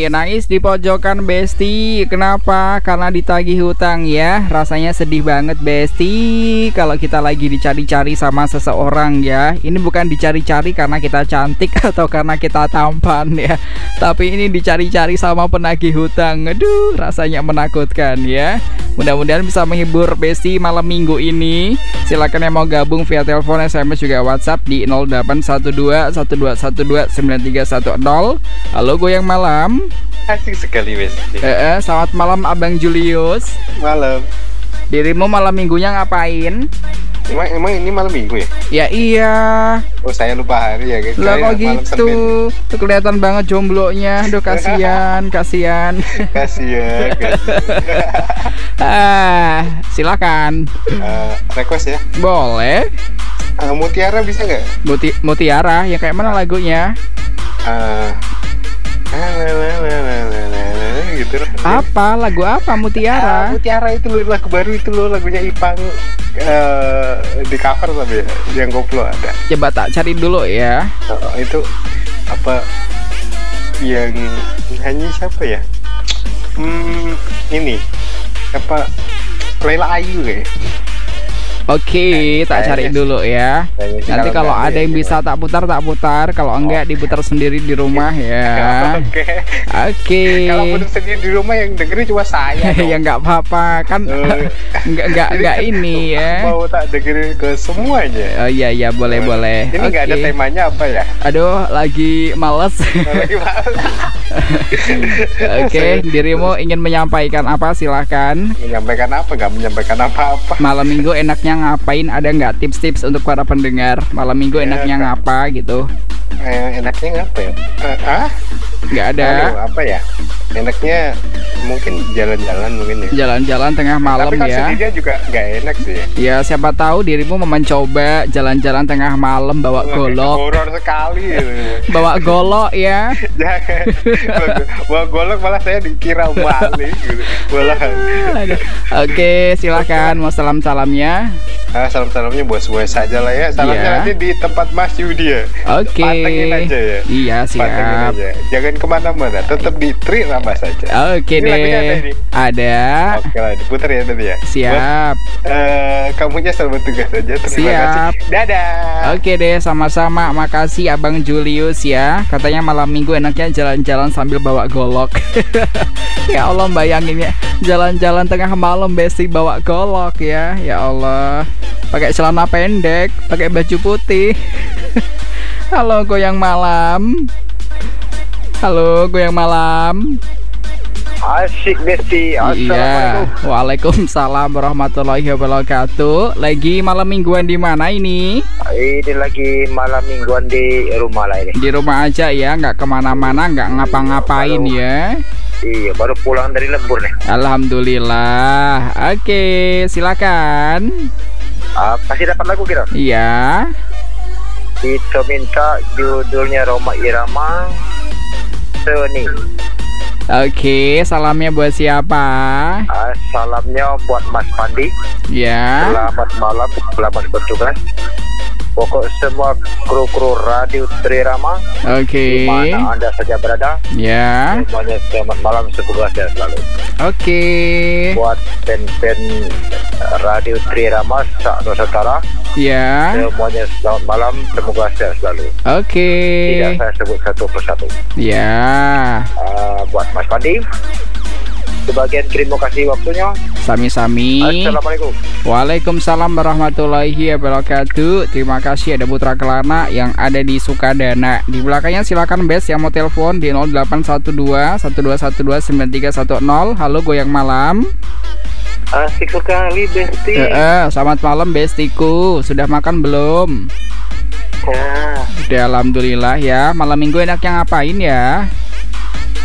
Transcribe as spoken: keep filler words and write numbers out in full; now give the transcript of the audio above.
nangis di pojokan Besti. Kenapa? Karena ditagih hutang ya. Rasanya sedih banget Besti kalau kita lagi dicari-cari sama seseorang ya. Ini bukan dicari-cari karena kita cantik atau karena kita tampan ya, tapi ini dicari-cari sama penagih hutang. Aduh, rasanya menakutkan ya. Mudah-mudahan bisa menghibur Besti malam minggu ini. Silakan yang mau gabung via telepon, S M S juga WhatsApp di nol delapan satu dua satu dua satu dua sembilan tiga satu nol. Halo Goyang Malam. Asik sekali Besti. Eh, eh, selamat malam Abang Julius. Malam. Dirimu malam minggunya ngapain? Emang, emang ini malam minggu ya? Ya iya. Oh saya lupa hari ya guys. Lah kok gitu? Tuh kelihatan banget jomblonya. Aduh kasihan, kasihan. Kasihan. Ah, silakan. Uh, request ya? Boleh. Uh, Mutiara bisa nggak? Muti Mutiara, ya kayak mana lagunya? Uh, gitu loh. Apa lagu apa Mutiara? Uh, Mutiara itu loh, lagu baru itu loh, lagunya Ipang, uh, di cover tapi ya, yang koplo ada. Coba tak cari dulu ya. Uh, itu apa yang nyanyi siapa ya? Hmm, ini apa? Leila Ayu ya. Oke, tak cari dulu ya. Nanti kalau ada yang bisa tak putar, tak putar. Kalau enggak diputar sendiri di rumah ya. Oke. Oke. Kalau putar sendiri di rumah yang dengerin cuma saya. Ya nggak apa-apa kan. Nggak nggak nggak ini ya. Mau tak dengerin ke semuanya. Oh iya iya boleh boleh. Ini nggak ada temanya apa ya? Aduh lagi males. Lagi males. Oke, dirimu ingin menyampaikan apa? Silahkan. Menyampaikan apa? Nggak menyampaikan apa-apa. Malam minggu enaknya ngapain? Ada nggak tips-tips untuk para pendengar? Malam minggu enaknya ngapa gitu? Eh, enaknya ngapa ya? Uh, ah? Nggak ada. Aduh, apa ya? Enaknya mungkin jalan-jalan mungkin ya. Jalan-jalan tengah malam. Tapi kan ya. sendirian juga nggak enak sih. Ya siapa tahu dirimu mau mencoba jalan-jalan tengah malam bawa golok. Horor sekali. Bawa golok ya. Jangan. Bawa golok malah saya dikira maling gitu. Oke, silakan mau salam-salamnya. Ah, salam-salamnya buat semua saja lah ya. Salamnya yeah. nanti di tempat Mas Yudi ya. Oke. Pantengin aja ya. Iya siap. Aja. Jangan kemana-mana, tetap di Tri Rama saja. Oke deh. Ada, ada. Oke lah, diputar ya tadi ya. Siap. Buat, uh, kamunya selamat tugas saja. Terima siap. kasih. Dadah. Oke deh, sama-sama. Makasih Abang Julius ya. Katanya malam minggu enaknya jalan-jalan sambil bawa golok. Ya Allah, bayangin ya, jalan-jalan tengah malam Besti bawa golok ya. Ya Allah. Pakai celana pendek, pakai baju putih. Halo Goyang Malam. Halo Goyang Malam. Asik Besti. Iya. Waalaikumsalam warahmatullahi wabarakatuh. Lagi malam mingguan di mana ini? Ini lagi malam mingguan di rumah lah ini. Di rumah aja ya, nggak kemana-mana, nggak ngapa-ngapain ya. Iya, baru pulang dari lembur nih. Alhamdulillah. Oke, silakan. Uh, pasti dapat lagu kita. Iya. Kita minta judulnya Roma Irama Seni. Oke, salamnya buat siapa? Uh, salamnya buat Mas Pandi. Ya. Selamat malam, selamat bertugas. Pokok semua kru-kru Radio Trirama. Oke. Di mana Anda saja berada. Ya. Semuanya selamat malam, semoga sehat selalu. Oke. Buat pen-pen Radio Trirama Nusantara. Ya. Semuanya selamat malam, semoga sehat selalu. Oke. Tidak saya sebut satu persatu. Ya. Uh, buat Mas Pandi, sebagian terima kasih waktunya. Sami-sami. Assalamualaikum. Waalaikumsalam warahmatullahi wabarakatuh. Terima kasih. Ada Putra Kelana yang ada di Sukadana. Di belakangnya silakan Bes yang mau telepon di nol delapan satu dua satu dua satu dua sembilan tiga satu nol. Halo Goyang Malam. Asik sekali Besti. Eh, eh, selamat malam Bestiku. Sudah makan belum? Ya. Udah, alhamdulillah ya. Malam minggu enaknya ngapain ya?